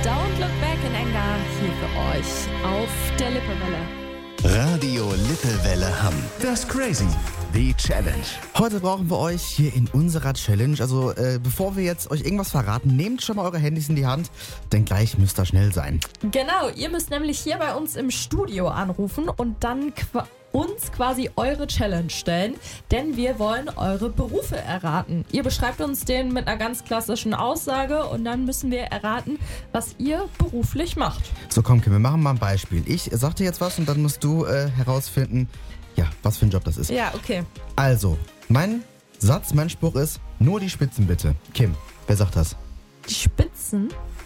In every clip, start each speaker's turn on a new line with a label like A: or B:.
A: Don't Look Back in Anger hier für euch auf der Lippewelle.
B: Radio Lippewelle Hamm. Das Crazy. Die Challenge.
C: Heute brauchen wir euch hier in unserer Challenge. Also bevor wir jetzt euch irgendwas verraten, nehmt schon mal eure Handys in die Hand, denn gleich müsst ihr schnell sein.
A: Genau, ihr müsst nämlich hier bei uns im Studio anrufen und dann uns quasi eure Challenge stellen, denn wir wollen eure Berufe erraten. Ihr beschreibt uns den mit einer ganz klassischen Aussage und dann müssen wir erraten, was ihr beruflich macht.
C: So, komm, Kim, wir machen mal ein Beispiel. Ich sag dir jetzt was und dann musst du herausfinden, ja, was für ein Job das ist.
A: Ja, okay.
C: Also, mein Spruch ist, nur die Spitzen bitte. Kim, wer sagt das?
A: Die Spitzen?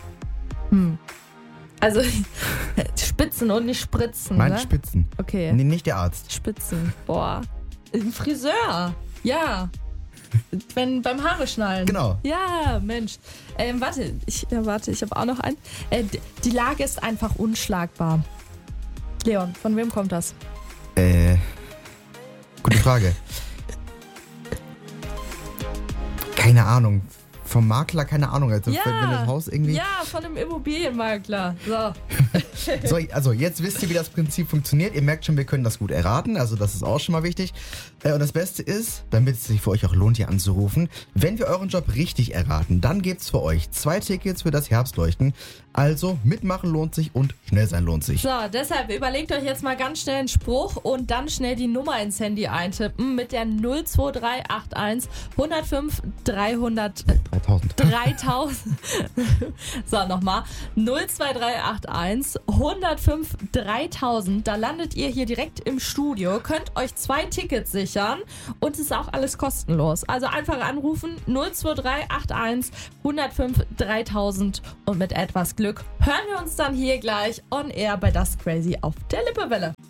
A: Also Spitzen und nicht Spritzen,
C: Meine
A: ne?
C: Spitzen.
A: Okay.
C: Nee, nicht der Arzt.
A: Spitzen. Boah. Ein Friseur. Ja. Beim Haare schneiden.
C: Genau.
A: Ja, Mensch. Ich habe auch noch einen. Die Lage ist einfach unschlagbar. Leon, von wem kommt das?
C: Gute Frage. Keine Ahnung. Vom Makler, keine Ahnung. Also,
A: Ja.
C: wenn das Haus irgendwie...
A: Ja, von einem Immobilienmakler. So.
C: So, also jetzt wisst ihr, wie das Prinzip funktioniert. Ihr merkt schon, wir können das gut erraten. Also das ist auch schon mal wichtig. Und das Beste ist, damit es sich für euch auch lohnt, hier anzurufen, wenn wir euren Job richtig erraten, dann gibt's für euch 2 Tickets für das Herbstleuchten. Also mitmachen lohnt sich und schnell sein lohnt sich.
A: So, deshalb überlegt euch jetzt mal ganz schnell einen Spruch und dann schnell die Nummer ins Handy eintippen mit der 02381 105 300 3000. So, nochmal. 02381 105 3000. Da landet ihr hier direkt im Studio, könnt euch 2 Tickets sichern und es ist auch alles kostenlos. Also einfach anrufen 02381 105 3000 und mit etwas Glück hören wir uns dann hier gleich on air bei Das Crazy auf der Lippewelle.